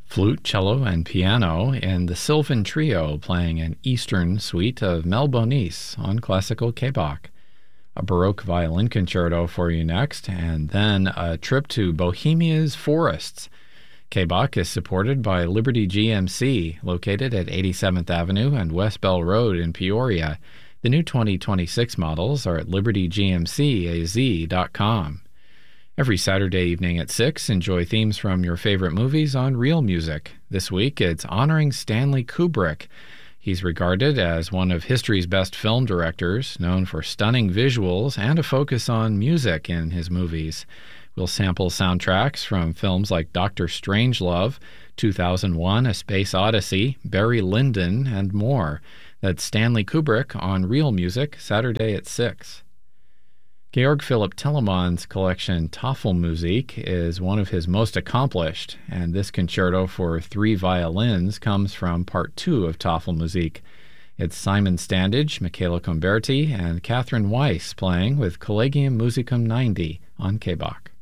flute, cello, and piano in the Sylvan Trio playing an Eastern suite of Mel Bonis on classical K-Bach. A Baroque violin concerto for you next, and then a trip to Bohemia's forests. K-Bach is supported by Liberty GMC, located at 87th Avenue and West Bell Road in Peoria. The new 2026 models are at libertygmcaz.com. Every Saturday evening at 6, enjoy themes from your favorite movies on Real Music. This week, it's honoring Stanley Kubrick. He's regarded as one of history's best film directors, known for stunning visuals and a focus on music in his movies. We'll sample soundtracks from films like Dr. Strangelove, 2001: A Space Odyssey, Barry Lyndon, and more. That's Stanley Kubrick on Real Music, Saturday at 6. Georg Philipp Telemann's collection Tafelmusik is one of his most accomplished, and this concerto for 3 violins comes from Part 2 of Tafelmusik. It's Simon Standage, Michaela Comberti, and Catherine Weiss playing with Collegium Musicum 90 on K-Bach.